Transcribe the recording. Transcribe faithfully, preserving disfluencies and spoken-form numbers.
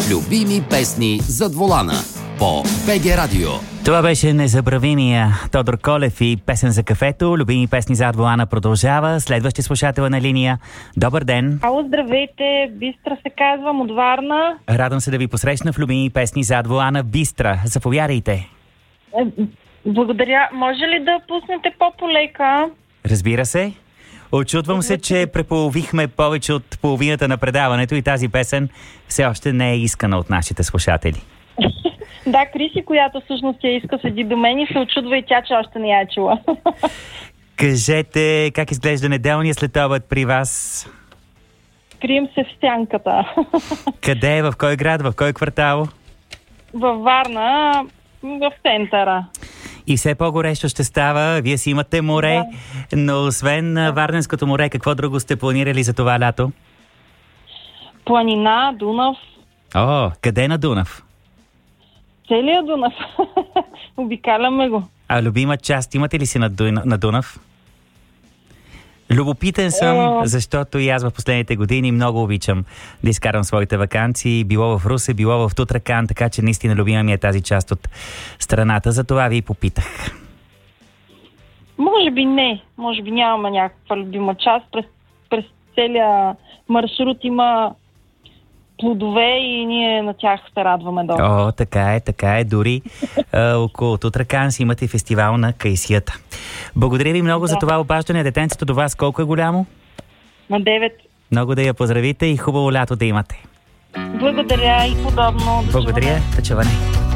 Любими песни зад волана по БГ Радио. Това беше незабравимия Тодор Колев и песен за кафето. Любими песни зад волана продължава. Следващи слушател на линия. Добър ден. Ало, здравейте. Бистра се казвам от Варна. Радвам се да ви посрещна в Любими песни зад волана. Бистра, заповядайте. Благодаря. Може ли да пуснете по-полека? Разбира се. Очудвам се, че преполовихме повече от половината на предаването и тази песен все още не е искана от нашите слушатели. Да, Криси, която всъщност я иска, седи до мен и се очудва и тя, че още не я е чула. Кажете, как изглежда неделния следобед при вас? Крием се в сянката. Къде, в кой град, в кой квартал? Във Варна, в центъра. И все по-горещо ще става. Вие си имате море, да. Но освен Варненското море, какво друго сте планирали за това лято? Планина, Дунав. О, къде на Дунав? Целият Дунав. Обикаляме го. А любима част имате ли си на, Дуна, на Дунав? Любопитен съм, О... защото и аз в последните години много обичам да изкарвам своите ваканции. Било в Русе, било в Тутракан, така че наистина любима ми е тази част от страната. За това ви попитах. Може би не. Може би нямаме някаква любима част. През, през целия маршрут има плодове и ние на тях се радваме долу. О, така е, така е. Дори а, около Тутракан си имате фестивал на кайсията. Благодаря ви много да. за това обаждане. Детенцето до вас колко е голямо? На девет. Много да я поздравите и хубаво лято да имате. Благодаря и подобно. Благодаря. Почуване.